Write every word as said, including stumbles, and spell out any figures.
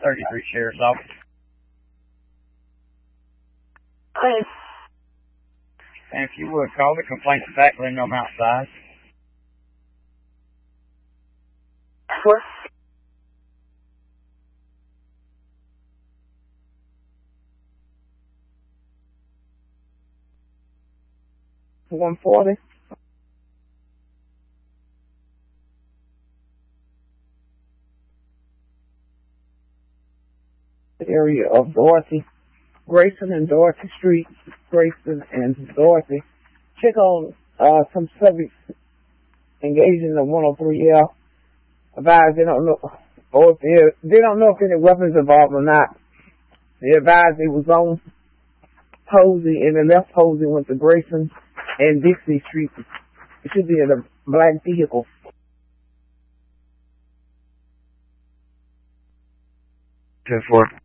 thirty-three Sheriff's Office. Please. And if you would, call the complaint back, letting them outside. What? one forty. The area of Dorothy, Grayson and Dorothy Street, Grayson and Dorothy. Check on uh, some subjects engaged in the one oh three L. Advise they don't know, or if they, they don't know if any weapons involved or not. They advise they was on Posey, and they left Posey, went to Grayson and Dixie Street. It should be in a black vehicle. ten four.